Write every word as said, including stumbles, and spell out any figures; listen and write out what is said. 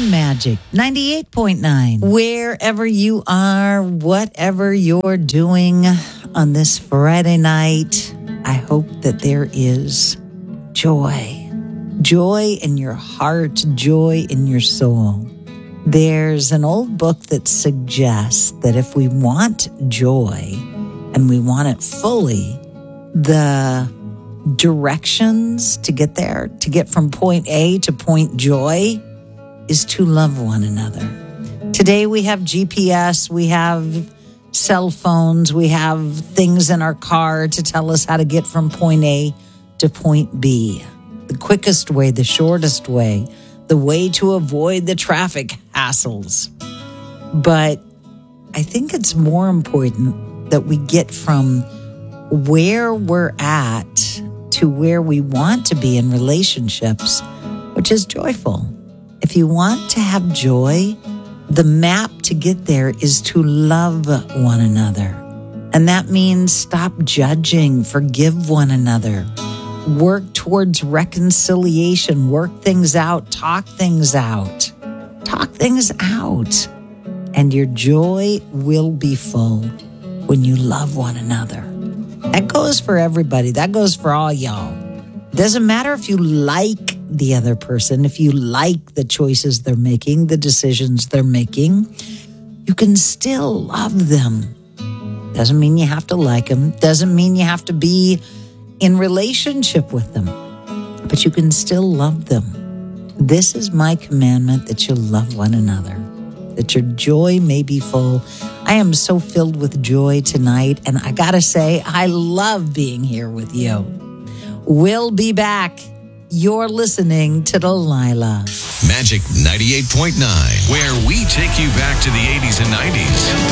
on Magic ninety-eight point nine. Wherever you are, whatever you're doing on this Friday night, I hope that there is joy. Joy in your heart, joy in your soul. There's an old book that suggests that if we want joy and we want it fully, the directions to get there, to get from point A to point joy, is to love one another. Today we have G P S, we have cell phones, we have things in our car to tell us how to get from point A to point B. The quickest way, the shortest way, the way to avoid the traffic hassles. But I think it's more important that we get from where we're at to where we want to be in relationships, which is joyful. If you want to have joy, the map to get there is to love one another. And that means stop judging, forgive one another, work towards reconciliation, work things out, talk things out, talk things out. And your joy will be full when you love one another. That goes for everybody. That goes for all y'all. Doesn't matter if you like the other person, if you like the choices they're making, the decisions they're making, you can still love them. Doesn't mean you have to like them. Doesn't mean you have to be in relationship with them. But you can still love them. This is my commandment, that you love one another, that your joy may be full. I am so filled with joy tonight, and I gotta say, I love being here with you. We'll be back. You're listening to Delilah. Magic ninety-eight point nine, where we take you back to the eighties and nineties.